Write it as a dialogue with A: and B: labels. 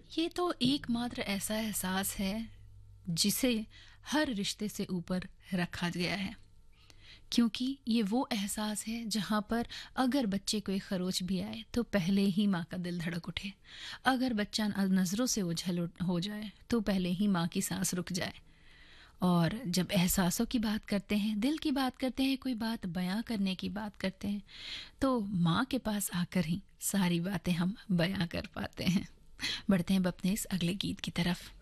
A: ये तो एकमात्र ऐसा एहसास है जिसे हर रिश्ते से ऊपर रखा गया है, क्योंकि ये वो एहसास है जहाँ पर अगर बच्चे को एक खरोच भी आए तो पहले ही माँ का दिल धड़क उठे। अगर बच्चा नज़रों से हो जाए तो पहले ही माँ की सांस रुक जाए। और जब एहसासों की बात करते हैं, दिल की बात करते हैं, कोई बात बयां करने की बात करते हैं, तो माँ के पास आकर ही सारी बातें हम बयां कर पाते हैं। बढ़ते हैं अब अपने इस अगले गीत की तरफ।